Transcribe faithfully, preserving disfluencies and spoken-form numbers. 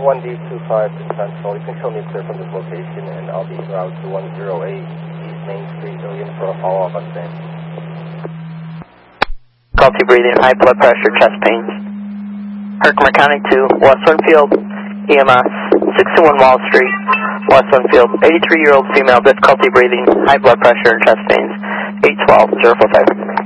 one D two five to Central. You can show me clear from this location, and I'll be route to one oh eight East Main Street, Ilion, for a follow-up on same. Difficulty breathing, high blood pressure, chest pains. Herkimer County two, West Winfield, E M S, sixty-one Wall Street, West Winfield, eighty-three-year-old female, difficulty breathing, high blood pressure, and chest pains, eight twelve, zero four five.